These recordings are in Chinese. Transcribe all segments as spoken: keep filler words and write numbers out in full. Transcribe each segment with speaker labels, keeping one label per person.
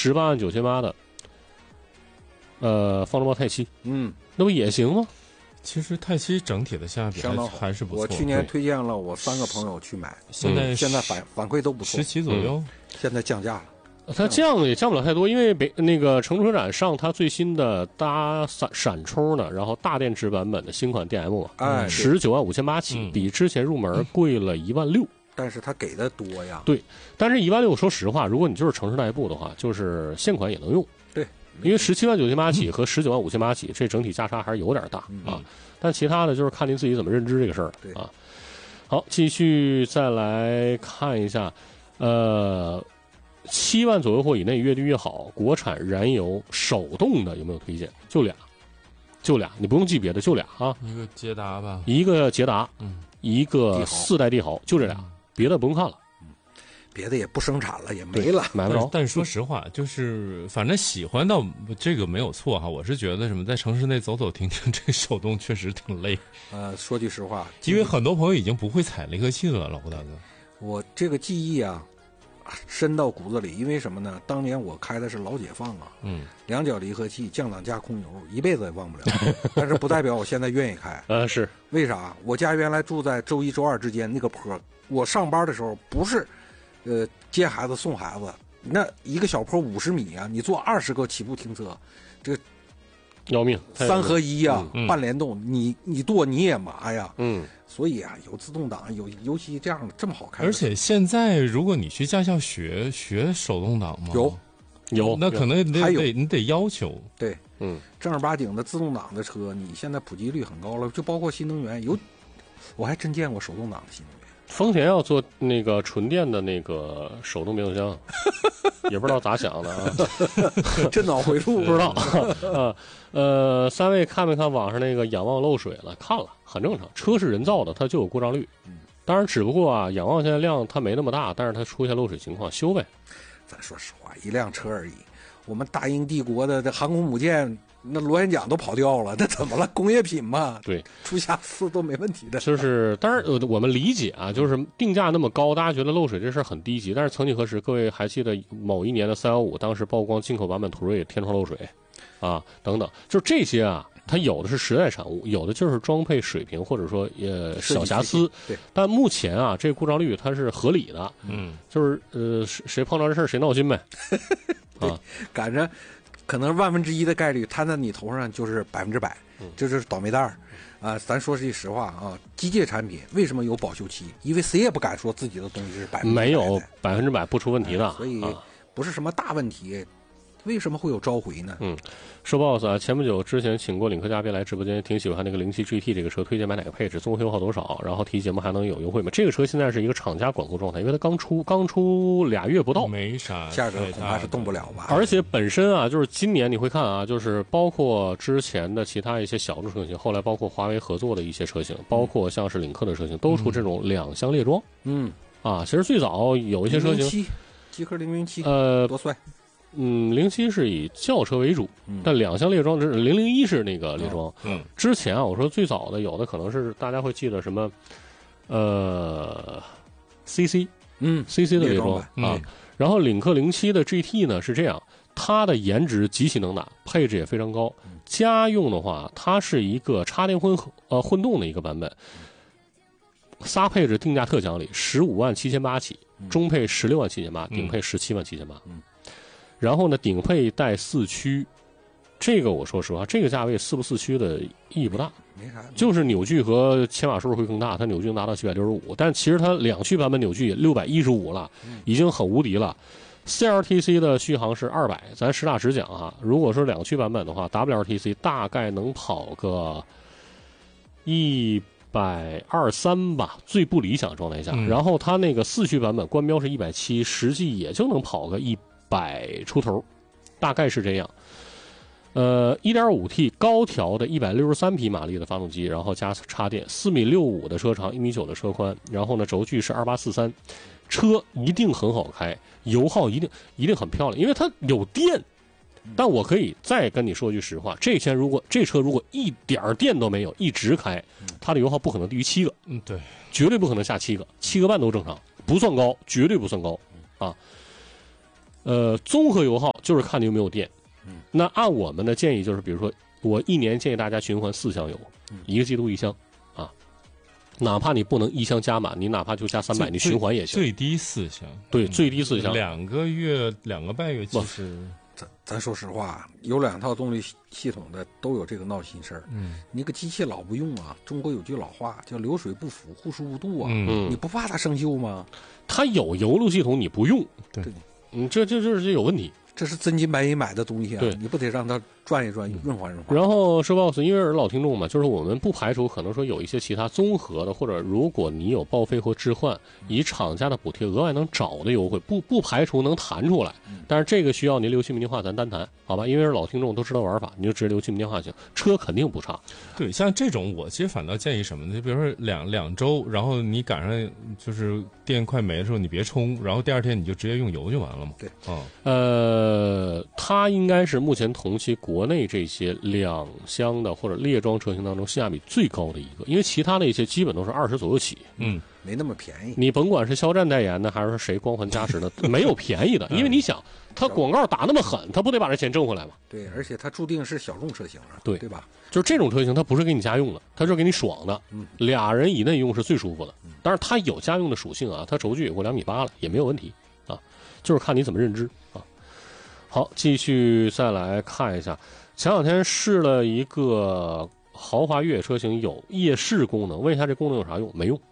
Speaker 1: 十八万九千八的，呃，方舟豹泰七，
Speaker 2: 嗯，
Speaker 1: 那不也行吗？
Speaker 3: 其实泰七整体的性价比还还是不错。
Speaker 2: 我去年推荐了我三个朋友去买，
Speaker 3: 现在、
Speaker 2: 嗯、现在反反馈都不错，
Speaker 3: 十七左右、
Speaker 1: 嗯，
Speaker 2: 现在降价了。
Speaker 1: 它降也降不了太多，因为北那个成都车展上它最新的搭闪闪抽呢，然后大电池版本的新款 D M
Speaker 2: 哎，
Speaker 1: 十九万五千八起、嗯，比之前入门贵了一万六。
Speaker 2: 但是它给的多呀。
Speaker 1: 对，但是一万六，说实话，如果你就是城市代步的话，就是现款也能用。
Speaker 2: 对，
Speaker 1: 因为十七万九千八起和十九万五千八起，这整体价差还是有点大、嗯、啊。但其他的就是看您自己怎么认知这个事儿了啊。好，继续再来看一下，呃。七万左右或以内，越低越好。国产燃油手动的有没有推荐？就俩，就俩，你不用记别的，就俩啊。
Speaker 3: 一个捷达吧，
Speaker 1: 一个捷达，
Speaker 3: 嗯，
Speaker 1: 一个四代帝豪，就这俩，别的不用看了。
Speaker 2: 嗯，别的也不生产了，也没了，
Speaker 1: 买不着。
Speaker 3: 但是说实话，就是反正喜欢到这个没有错哈。我是觉得什么，在城市内走走停停，这个手动确实挺累。
Speaker 2: 呃，说句实话，
Speaker 3: 因为很多朋友已经不会踩离合器了，老胡大哥。
Speaker 2: 我这个记忆啊。深到骨子里，因为什么呢？当年我开的是老解放啊，
Speaker 1: 嗯，
Speaker 2: 两脚离合器，降档加空油，一辈子也忘不了。但是不代表我现在愿意开，
Speaker 1: 呃，是
Speaker 2: 为啥？我家原来住在周一、周二之间那个坡，我上班的时候不是，呃，接孩子送孩子，那一个小坡五十米啊，你坐二十个起步停车，这个
Speaker 1: 要命，
Speaker 2: 三合一啊，
Speaker 1: 嗯、
Speaker 2: 半联动，你你剁你也麻呀，
Speaker 1: 嗯。
Speaker 2: 所以啊，有自动挡，有尤其这样的这么好开。
Speaker 3: 而且现在，如果你去驾校学学手动挡吗？
Speaker 2: 有，
Speaker 1: 有，
Speaker 3: 那可能你得
Speaker 2: 还有
Speaker 3: 你得要求。
Speaker 2: 对，
Speaker 1: 嗯，
Speaker 2: 正儿八经的自动挡的车，你现在普及率很高了，就包括新能源，有，我还真见过手动挡的新能源。
Speaker 1: 丰田要做那个纯电的那个手动变速箱，也不知道咋想的啊，
Speaker 2: 这脑回路
Speaker 1: 不知道啊。呃，三位看没看网上那个仰望漏水了？看了，很正常，车是人造的，它就有故障率。
Speaker 2: 嗯，
Speaker 1: 当然，只不过啊，仰望现在量它没那么大，但是它出现漏水情况，修呗。
Speaker 2: 咱说实话，一辆车而已。我们大英帝国的这航空母舰，那螺旋桨都跑掉了，那怎么了？工业品嘛，
Speaker 1: 对，
Speaker 2: 出瑕疵都没问题的。
Speaker 1: 就是，当然，呃，我们理解啊，就是定价那么高，大家觉得漏水这事儿很低级。但是曾几何时，各位还记得某一年的三幺五，当时曝光进口版本途锐天窗漏水，啊，等等，就是这些啊，它有的是时代产物，有的就是装配水平或者说呃小瑕疵。
Speaker 2: 对，
Speaker 1: 但目前啊，这个故障率它是合理的，
Speaker 3: 嗯，
Speaker 1: 就是呃谁碰到这事儿谁闹心呗。
Speaker 2: 啊，赶着可能万分之一的概率摊在你头上就是百分之百，这就是倒霉蛋儿啊！咱说句实话啊，机械产品为什么有保修期？因为谁也不敢说自己的东西是百分之百
Speaker 1: 没有百分之百不出问题的，
Speaker 2: 哎、所以不是什么大问题。为什么会有召回呢？
Speaker 1: 嗯，说 boss 啊，前不久之前请过领克嘉宾来直播间，挺喜欢那个零七 G T 这个车，推荐买哪个配置，综合油耗多少，然后提节目还能有优惠吗？这个车现在是一个厂家管控状态，因为它刚出刚出俩月不到，
Speaker 3: 没啥
Speaker 2: 价格恐怕是动不了吧。
Speaker 1: 而且本身啊，就是今年你会看啊，就是包括之前的其他一些小众车型，后来包括华为合作的一些车型，包括像是领克的车型，都出这种两厢列装。
Speaker 2: 嗯，
Speaker 1: 啊，其实最早有一些车型，
Speaker 2: 极氪零零七，
Speaker 1: 呃，
Speaker 2: 多帅。
Speaker 1: 嗯，零七是以轿车为主，
Speaker 2: 嗯、但
Speaker 1: 两厢列装，零零一是那个列装。
Speaker 3: 嗯，
Speaker 1: 之前啊，我说最早的有的可能是大家会记得什么，呃 ，C C，
Speaker 2: 嗯
Speaker 1: ，C C 的列装啊、
Speaker 3: 嗯。
Speaker 1: 然后领克零七的 G T 呢是这样，它的颜值极其能打，配置也非常高。家用的话，它是一个插电混合呃混动的一个版本，仨配置定价特讲理，十五万七千八起，中配十六万七千八，顶配十七万七千八。
Speaker 2: 嗯。
Speaker 1: 然后呢，顶配带四驱，这个我说实话，这个价位四不四驱的意义不大，
Speaker 2: 没啥，
Speaker 1: 就是扭矩和千瓦数会更大，它扭矩能达到七百六十五，但其实它两驱版本扭矩六百一十五了，已经很无敌了。C L T C 的续航是二百，咱实打实讲哈，如果说两驱版本的话 ，W L T C 大概能跑个一百二三吧，最不理想状态下。
Speaker 3: 嗯、
Speaker 1: 然后它那个四驱版本官标是一百七，实际也就能跑个一百出头，大概是这样。呃 一点五 T 高调的一百六十三匹马力的发动机，然后加插电，四米六五的车长，一米九的车宽，然后呢轴距是二八四三，车一定很好开，油耗一定一定很漂亮，因为它有电。但我可以再跟你说句实话，这车如果这车如果一点电都没有，一直开，它的油耗不可能低于七个，
Speaker 3: 嗯，对，
Speaker 1: 绝对不可能下七个，七个半都正常，不算高，绝对不算高啊。呃，综合油耗就是看你有没有电。
Speaker 2: 嗯，
Speaker 1: 那按我们的建议就是，比如说我一年建议大家循环四箱油，
Speaker 2: 嗯、
Speaker 1: 一个季度一箱啊，哪怕你不能一箱加满，你哪怕就加三百，你循环也行。
Speaker 3: 最低四箱，
Speaker 1: 对，最低四箱，
Speaker 3: 两个月两个半月其实。
Speaker 2: 咱咱说实话，有两套动力系统的都有这个闹心事儿。
Speaker 3: 嗯，
Speaker 2: 你个机器老不用啊，中国有句老话叫流水不腐，户枢无度啊。
Speaker 3: 嗯，
Speaker 2: 你不怕它生锈吗？
Speaker 1: 它有油路系统你不用，
Speaker 3: 对，
Speaker 1: 嗯，这这这这有问题。
Speaker 2: 这是真金白银买的东西啊，你不得让它转一转，润滑润滑。
Speaker 1: 然后说 boss， 因为是老听众嘛，就是我们不排除可能说有一些其他综合的，或者如果你有报废或置换，以厂家的补贴额外能找的优惠，不不排除能弹出来。但是这个需要您留姓名电话，咱单谈，好吧？因为是老听众都知道玩法，你就直接留姓名电话行，车肯定不差。
Speaker 3: 对，像这种我其实反倒建议什么呢？就比如说两两周，然后你赶上就是电快没的时候，你别充，然后第二天你就直接用油就完了嘛。
Speaker 2: 对，
Speaker 3: 哦，
Speaker 1: 呃，它应该是目前同期国内这些两厢的或者列装车型当中性价比最高的一个，因为其他的一些基本都是二十左右起，
Speaker 3: 嗯，
Speaker 2: 没那么便宜。
Speaker 1: 你甭管是肖战代言的，还是说谁光环加持的，没有便宜的，因为你想，他广告打那么狠，他不得把这钱挣回来吗？
Speaker 2: 对，而且它注定是小众车型啊，
Speaker 1: 对
Speaker 2: 对吧？
Speaker 1: 就是这种车型，它不是给你家用的，它就是给你爽的，
Speaker 2: 嗯，
Speaker 1: 俩人以内用是最舒服的。当然，它有家用的属性啊，它轴距有过两米八了，也没有问题啊，就是看你怎么认知啊。好，继续再来看一下，前两天试了一个豪华越野车型有夜视功能，问一下这功能有啥用？没用，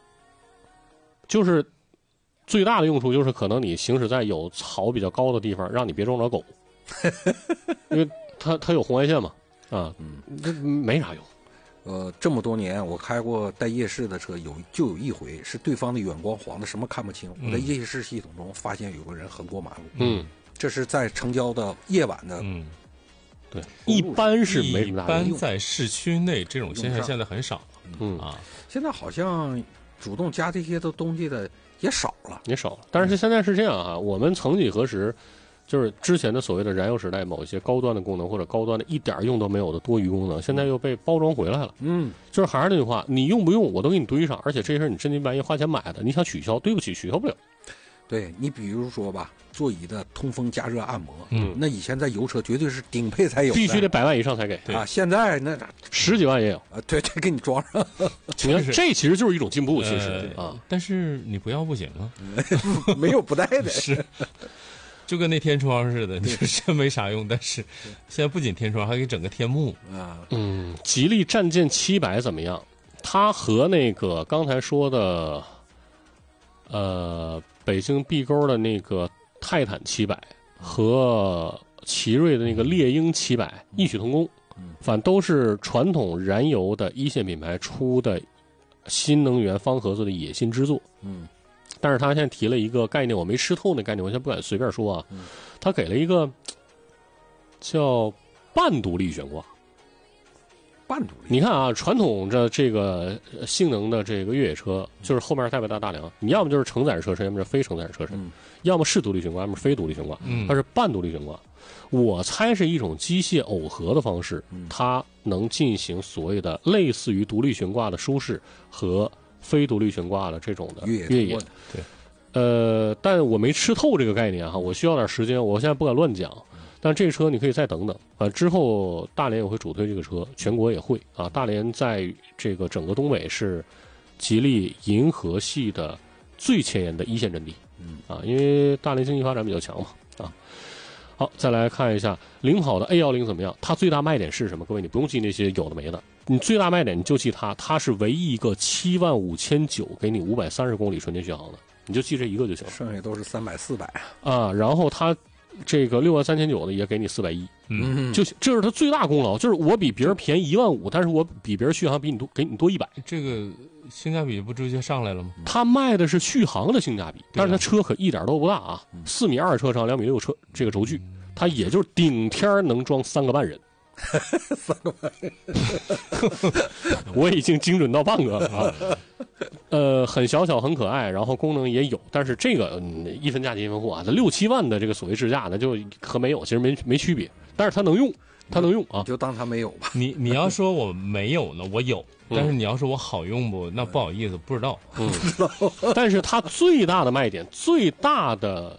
Speaker 1: 就是最大的用处就是可能你行驶在有草比较高的地方，让你别撞着狗，因为它它有红外线嘛，啊，嗯，这没啥用。
Speaker 2: 呃，这么多年我开过带夜视的车，有就有一回是对方的远光晃的什么看不清，我在夜视系统中发现有个人横过马路，
Speaker 1: 嗯。
Speaker 2: 这是在城郊的夜晚的，
Speaker 3: 嗯，
Speaker 1: 对，一般是没什么大用。
Speaker 3: 一般在市区内这种现象现在很少了，
Speaker 1: 嗯
Speaker 3: 啊，
Speaker 2: 现在好像主动加这些的东西的也少了，
Speaker 1: 也少了。但是现在是这样啊，我们曾几何时，就是之前的所谓的燃油时代，某一些高端的功能或者高端的一点用都没有的多余功能，现在又被包装回来了。
Speaker 2: 嗯，
Speaker 1: 就是还是那句话，你用不用我都给你堆上，而且这些是你真金白银花钱买的，你想取消，对不起，取消不了。
Speaker 2: 对你比如说吧，座椅的通风加热按摩，
Speaker 1: 嗯，
Speaker 2: 那以前在油车绝对是顶配才有的，
Speaker 1: 必须得百万以上才给
Speaker 2: 啊。现在那
Speaker 1: 十几万也有
Speaker 2: 啊，对，这给你装上。
Speaker 1: 你看，这其实就是一种进步，其实、呃、啊。
Speaker 3: 但是你不要不行啊，
Speaker 2: 没有不带的。
Speaker 3: 是，就跟那天窗似的，就是真没啥用。但是现在不仅天窗，还给整个天幕
Speaker 2: 啊。
Speaker 1: 嗯，吉利战舰七百怎么样？它和那个刚才说的，呃。北京壁沟的那个泰坦七百和奇瑞的那个猎鹰七百异曲同工，反都是传统燃油的一线品牌出的新能源方盒子的野心之作。
Speaker 2: 嗯，
Speaker 1: 但是他现在提了一个概念，我没吃透那概念，我现在不敢随便说啊。他给了一个叫半独立悬挂。
Speaker 2: 半独立，
Speaker 1: 你看啊，传统的这个性能的这个越野车，就是后面带不带大梁，你要么就是承载车身，要么是非承载车身，
Speaker 2: 嗯、
Speaker 1: 要么是独立悬挂，要么是非独立悬挂，
Speaker 3: 嗯，
Speaker 1: 它是半独立悬挂。我猜是一种机械耦合的方式，
Speaker 2: 嗯、
Speaker 1: 它能进行所谓的类似于独立悬挂的舒适和非独立悬挂的这种的
Speaker 2: 越
Speaker 1: 野。
Speaker 2: 野
Speaker 3: 对，
Speaker 1: 呃，但我没吃透这个概念哈，我需要点时间，我现在不敢乱讲。但这车你可以再等等啊，之后大连也会主推这个车，全国也会啊。大连在这个整个东北是吉利银河系的最前沿的一线阵地，
Speaker 2: 嗯
Speaker 1: 啊，因为大连经济发展比较强嘛啊。好，再来看一下领跑的 A 一零怎么样？它最大卖点是什么？各位你不用记那些有的没的，你最大卖点你就记它，它是唯一一个七万五千九给你五百三十公里纯电续航的，你就记这一个就行了，
Speaker 2: 剩下都是三百四百
Speaker 1: 啊。然后它。这个六万三千九的也给你四百一，
Speaker 3: 嗯，
Speaker 1: 就这是它最大功劳，就是我比别人便宜一万五，但是我比别人续航比你多，给你多一百，
Speaker 3: 这个性价比不直接上来了吗？
Speaker 1: 它卖的是续航的性价比，但是它车可一点都不大啊，四米二车长，两米六车这个轴距，它也就是顶天能装三个半人。
Speaker 2: 三个半人，
Speaker 1: 我已经精准到半个了啊。呃，很小巧，很可爱，然后功能也有，但是这个、嗯、一分价钱一分货啊，这六七万的这个所谓智驾呢，就和没有其实没没区别，但是它能用，它能用啊，
Speaker 2: 就当它没有吧。
Speaker 3: 你你要说我没有呢，我有，但是你要说我好用不，那不好意思，不知道，
Speaker 1: 嗯，但是它最大的卖点，最大的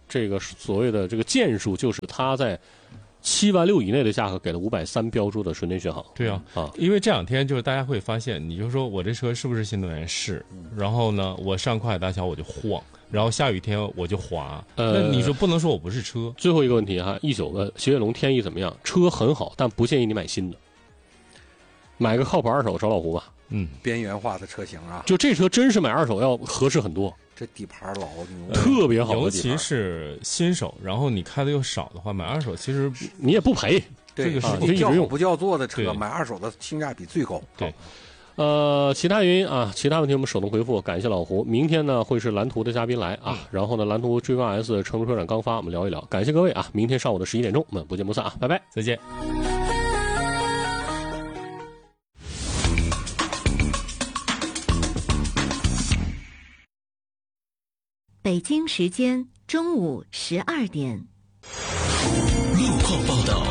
Speaker 1: 这个所谓的这个件数，就是它在七万六以内的价格给了五百三标注的纯电续航。
Speaker 3: 对啊，
Speaker 1: 啊，
Speaker 3: 因为这两天就是大家会发现，你就说我这车是不是新能源？是，然后呢，我上跨海大桥我就晃，然后下雨天我就滑。呃，那你说不能说我不是车。
Speaker 1: 最后一个问题哈，一宿问雪铁龙天翼怎么样？车很好，但不建议你买新的，买个靠谱二手找老胡吧。
Speaker 3: 嗯，
Speaker 2: 边缘化的车型啊，
Speaker 1: 就这车真是买二手要合适很多。
Speaker 2: 这底盘老牛，
Speaker 1: 特别好的底盘，
Speaker 3: 尤其是新手，然后你开的又少的话，买二手其实
Speaker 1: 你也不赔。
Speaker 2: 这
Speaker 3: 个是
Speaker 1: 你
Speaker 2: 叫好不叫座的车，买二手的性价比最高。
Speaker 3: 对，
Speaker 1: 呃，其他原因啊，其他问题我们手动回复。感谢老胡，明天呢会是蓝图的嘉宾来啊，然后呢蓝图追光 S 成都车展刚发，我们聊一聊。感谢各位啊，明天上午的十一点钟，我们不见不散啊，拜拜，
Speaker 3: 再见。
Speaker 4: 北京时间中午十二点。
Speaker 5: 路况报道。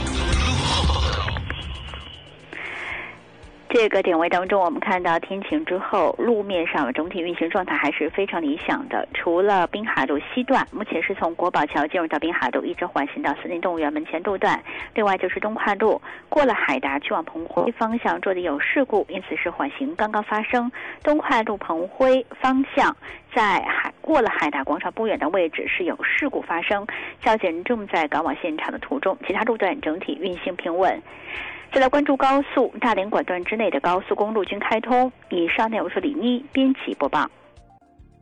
Speaker 6: 这个点位当中，我们看到天晴之后，路面上整体运行状态还是非常理想的。除了滨海路西段，目前是从国宝桥进入到滨海路，一直缓行到森林动物园门前路段。另外就是东快路过了海达去往棚辉方向，这里有事故，因此是缓行刚刚发生。东快路棚辉方向在海过了海达广场不远的位置是有事故发生，交警正在赶往现场的途中，其他路段整体运行平稳。再来关注高速，大连管段之内的高速公路均开通。以上内容是李妮编辑播报。